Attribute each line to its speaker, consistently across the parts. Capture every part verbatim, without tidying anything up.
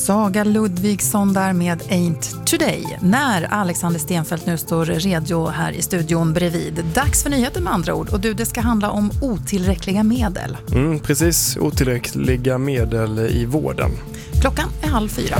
Speaker 1: Saga Ludvigsson där med Ain't Today. När Alexander Stenfeldt nu står redo här i studion bredvid. Dags för nyheter med andra ord. Och du, det ska handla om otillräckliga medel.
Speaker 2: Mm, precis, otillräckliga medel i vården.
Speaker 1: Klockan är halv fyra.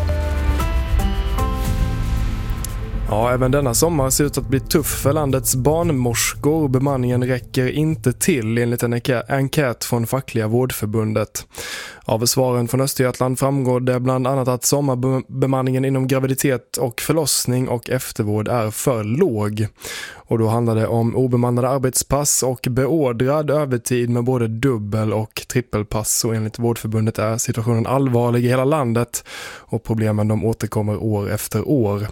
Speaker 2: Ja, även denna sommar ser ut att bli tuff för landets barnmorskor. Bemanningen räcker inte till enligt en enkät från Fackliga vårdförbundet. Av svaren från Östergötland framgår det bland annat att sommarbemanningen inom graviditet och förlossning och eftervård är för låg. Och då handlar det om obemannade arbetspass och beordrad övertid med både dubbel- och trippelpass. Och enligt vårdförbundet är situationen allvarlig i hela landet och problemen de återkommer år efter år.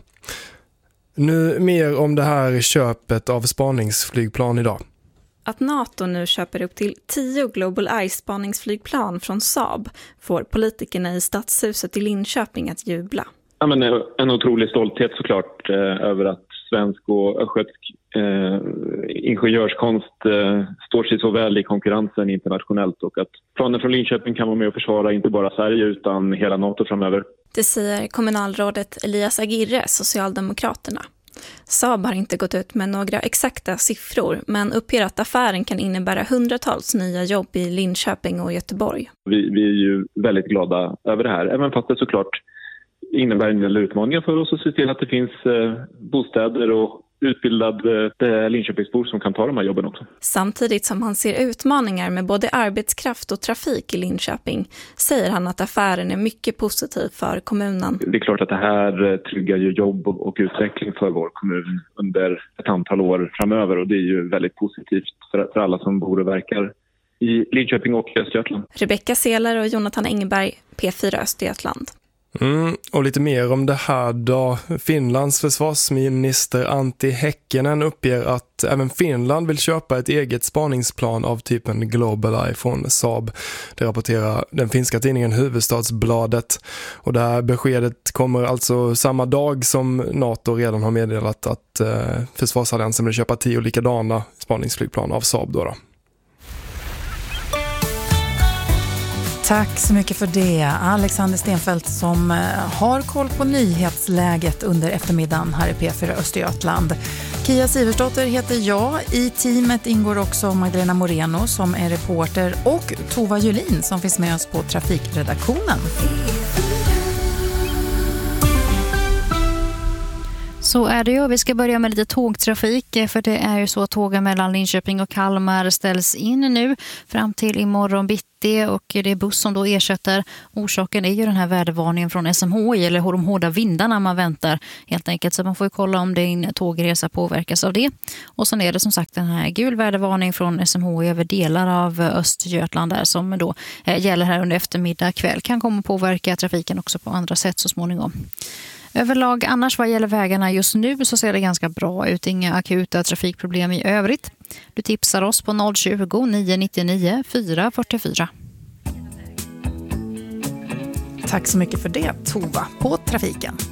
Speaker 2: Nu mer om det här köpet av spaningsflygplan idag.
Speaker 3: Att NATO nu köper upp till tio Global Eye-spaningsflygplan från Saab får politikerna i Stadshuset i Linköping att jubla.
Speaker 4: Ja, men en otrolig stolthet såklart eh, över att svensk och östgötsk eh, ingenjörskonst eh, står sig så väl i konkurrensen internationellt och att planen från Linköping kan vara med och försvara inte bara Sverige utan hela NATO framöver.
Speaker 3: Det säger kommunalrådet Elias Agirre, Socialdemokraterna. Saab har inte gått ut med några exakta siffror men uppger att affären kan innebära hundratals nya jobb i Linköping och Göteborg. Vi, vi är ju väldigt glada över det här, även fast det såklart innebär en del utmaningar för oss att se till att det finns eh, bostäder och utbildade eh, Linköpingsbor som kan ta de här jobben också. Samtidigt som han ser utmaningar med både arbetskraft och trafik i Linköping säger han att affären är mycket positiv för kommunen. Det är klart att det här tryggar ju jobb och, och utveckling för vår kommun under ett antal år framöver och det är ju väldigt positivt för, för alla som bor och verkar i Linköping och Östergötland. Rebecka Seler och Jonathan Engberg, P fyra Östergötland.
Speaker 2: Mm, och lite mer om det här då. Finlands försvarsminister Antti Häkkinen uppger att även Finland vill köpa ett eget spaningsplan av typen Global Eye från Saab. Det rapporterar den finska tidningen Huvudstadsbladet. Och det här beskedet kommer alltså samma dag som NATO redan har meddelat att eh, försvarsalliansen vill köpa tio likadana spaningsflygplan av Saab då då.
Speaker 1: Tack så mycket för det, Alexander Stenfeldt som har koll på nyhetsläget under eftermiddagen här i P fyra Östergötland. Kia Siversdotter heter jag. I teamet ingår också Magdalena Moreno som är reporter och Tova Julin som finns med oss på trafikredaktionen.
Speaker 5: Så är det ju. Vi ska börja med lite tågtrafik för det är ju så att tågen mellan Linköping och Kalmar ställs in nu fram till imorgon bitti och det är buss som då ersätter. Orsaken är ju den här vädervarningen från S M H I eller de hårda vindarna man väntar helt enkelt så man får ju kolla om din tågresa påverkas av det. Och sen är det som sagt den här gul vädervarning från S M H I över delar av Östergötland där som då gäller här under eftermiddag kväll kan komma att påverka trafiken också på andra sätt så småningom. Överlag annars vad gäller vägarna just nu så ser det ganska bra ut. Inga akuta trafikproblem i övrigt. Du tipsar oss på noll tjugo, nio nittionio, fyra fyrtiofyra.
Speaker 1: Tack så mycket för det, Tova, på trafiken.